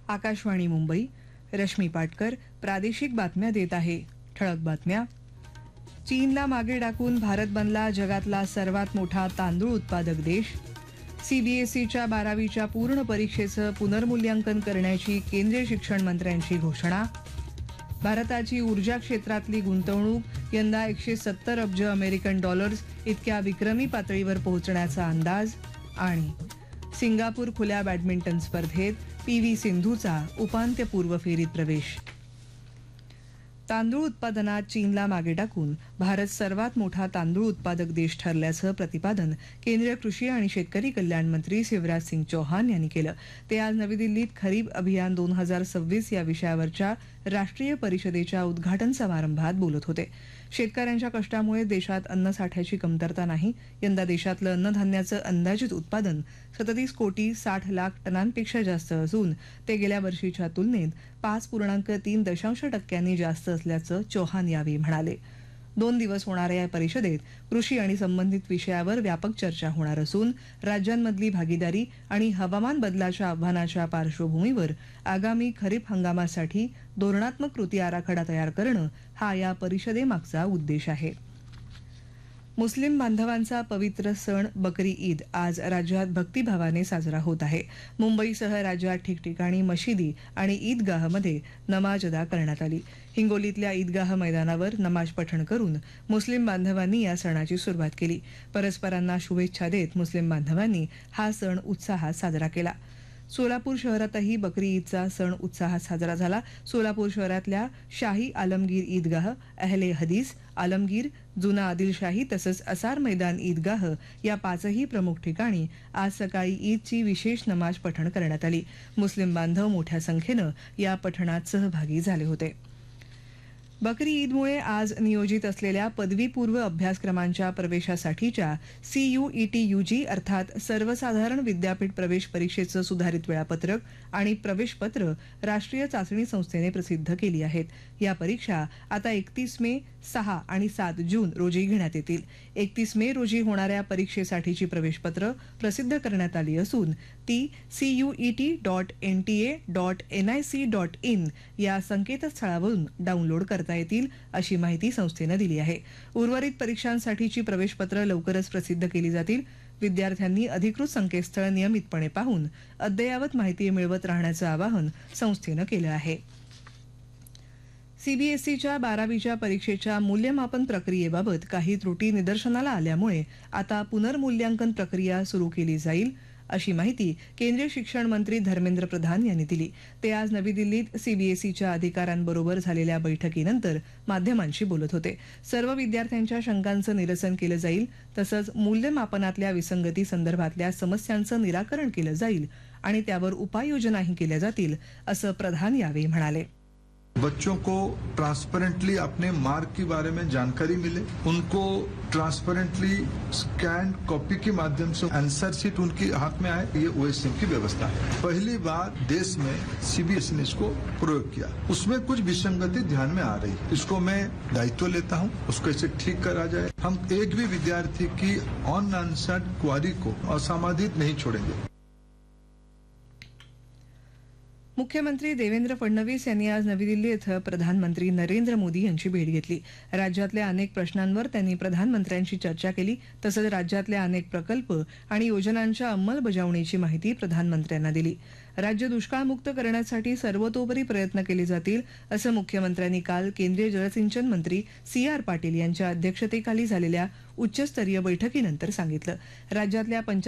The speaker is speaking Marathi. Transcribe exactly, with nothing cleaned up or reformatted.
आकाशवाणी मुंबई. रश्मी पाटकर प्रादेशिक बातम्या देत आहे. ठळक बातम्या. चीनला मागे टाकून भारत बनला जगातला सर्वात मोठा तांदूळ उत्पादक देश. सीबीएसईच्या बारावीच्या पूर्ण परीक्षेचं पुनर्मूल्यांकन करण्याची केंद्रीय शिक्षण मंत्र्यांची घोषणा. भारताची ऊर्जा क्षेत्रातली गुंतवणूक यंदा एकशे सत्तर अब्ज अमेरिकन डॉलर्स इतक्या विक्रमी पातळीवर पोहोचण्याचा अंदाज. आणि सिंगापूर खुल्या बॅडमिंटन स्पर्धेत पी व्ही सिंधूचा उपांत्यपूर्व फेरीत प्रवेश. तांदूळ उत्पादनात चीनला मागे टाकून भारत सर्वात मोठा तांदूळ उत्पादक देश ठरल्याचं प्रतिपादन केंद्रीय कृषी आणि शेतकरी कल्याण मंत्री शिवराज सिंग चौहान यांनी केलं. ते आज नवी दिल्लीत खरीप अभियान दोन हजार सव्वीस या विषयावरच्या राष्ट्रीय परिषदेच्या उद्घाटन समारंभात बोलत होते. शेतकऱ्यांच्या कष्टामुळे देशात अन्नसाठ्याची कमतरता नाही. यंदा देशातलं अन्नधान्याचं अंदाजित उत्पादन सदतीस कोटी साठ लाख टनांपेक्षा जास्त असून ते गेल्या वर्षीच्या तुलनेत पाच पूर्णांक तीन दशांश टक्क्यांनी जास्त असल्याचं चौहान यावेळी म्हणाले. दोन दिवस होणाऱ्या या परिषदेत कृषी आणि संबंधित विषयावर व्यापक चर्चा होणार असून राज्यांमधली भागीदारी आणि हवामान बदलाच्या आव्हानाच्या पार्श्वभूमीवर आगामी खरीप हंगामासाठी धोरणात्मक कृती आराखडा तयार करणं हा या परिषदेमागचा उद्देश आहे. मुस्लिम बांधवांचा पवित्र सण बकरी ईद आज राज्यात भक्तिभावाने साजरा होत आहे. मुंबईसह राज्यात ठिकठिकाणी मशिदी आणि ईदगाहमध्ये नमाज अदा करण्यात आली. हिंगोलीतल्या ईदगाह मैदानावर नमाज पठण करून मुस्लिम बांधवांनी या सणाची सुरुवात केली. परस्परांना शुभेच्छा देत मुस्लिम बांधवांनी हा सण उत्साहात साजरा केला. सोलापूर शहरातही बकरी ईदचा सण उत्साहात साजरा झाला. सोलापूर शहरातल्या शाही आलमगीर ईदगाह, अहले हदीस, आलमगीर, जुना आदिलशाही तसंच असार मैदान ईदगाह या पाचही प्रमुख ठिकाणी आज सकाळी ईदची विशेष नमाज पठण करण्यात आली. मुस्लिम बांधव मोठ्या संख्येनं या पठणात सहभागी झाले होते. बकरी ईदमुळे आज नियोजित असलेल्या पदवीपूर्व अभ्यासक्रमांच्या प्रवेशासाठीच्या सीयूईटी यूजी अर्थात सर्वसाधारण विद्यापीठ प्रवेश परीक्षेचं सुधारित वेळापत्रक आणि प्रवेशपत्र राष्ट्रीय चाचणी संस्थेने प्रसिद्ध केली आहेत. या परीक्षा आता एकतीस मे, सहा आणि सात जून रोजी घेण्यात येतील. एकतीस मे रोजी होणाऱ्या परीक्षेसाठीची प्रवेशपत्र प्रसिद्ध करण्यात आली असून ती CUET dot NTA dot NIC dot in या संकेतस्थळावरून डाउनलोड करता येतील अशी माहिती संस्थेनं दिली आहे. उर्वरित परीक्षांसाठीची प्रवेशपत्र लवकरच प्रसिद्ध केली जातील. विद्यार्थ्यांनी अधिकृत संकेतस्थळ नियमितपणे पाहून अद्ययावत माहिती मिळवत राहण्याचं आवाहन संस्थेनं केलं आहे. सीबीएसईच्या बारावीच्या परीक्षेच्या मूल्यमापन प्रक्रियेबाबत काही त्रुटी निदर्शनाला आल्यामुळे आता पुनर्मूल्यांकन प्रक्रिया सुरू केली जाईल अशी माहिती केंद्रीय शिक्षण मंत्री धर्मेंद्र प्रधान यांनी दिली. ते आज नवी दिल्लीत सीबीएसईच्या अधिकाऱ्यांबरोबर झालेल्या बैठकीनंतर माध्यमांशी बोलत होते. सर्व विद्यार्थ्यांच्या शंकांचं निरसन केलं जाईल तसंच मूल्यमापनातल्या विसंगती संदर्भातल्या समस्यांचं निराकरण केलं जाईल आणि त्यावर उपाययोजनाही केल्या जातील असं प्रधान यावेळी म्हणाले. बच्चों को ट्रांसपेरेंटली अपने मार्क के बारे में जानकारी मिले, उनको ट्रांसपेरेंटली स्कैन कॉपी के माध्यम से आंसर शीट उनके हाथ में आए, ये ओएसएम की व्यवस्था है. पहली बार देश में सीबीएसई ने इसको प्रयोग किया. उसमें कुछ विसंगति ध्यान में आ रही है. इसको मैं दायित्व लेता हूं, उसको इसे ठीक करा जाए. हम एक भी विद्यार्थी की अनआंसर्ड क्वारी को असामाजित नहीं छोड़ेंगे. मुख्यमंत्री देवेंद्र फडणवीस यांनी आज नवी दिल्ली इथं प्रधानमंत्री नरेंद्र मोदी यांची भेट घेतली. राज्यातल्या अनेक प्रश्नांवर त्यांनी प्रधानमंत्र्यांशी चर्चा केली. तसंच राज्यातल्या अनेक प्रकल्प आणि योजनांच्या अंमलबजावणीची माहिती प्रधानमंत्र्यांना दिली. राज्य दुष्काळमुक्त करण्यासाठी सर्वतोपरी प्रयत्न केले जातील असं मुख्यमंत्र्यांनी काल केंद्रीय जलसिंचन मंत्री सी आर पाटील यांच्या अध्यक्षतेखाली झालेल्या उच्चस्तरीय बैठकीनंतर सांगितलं. राज्यातल्या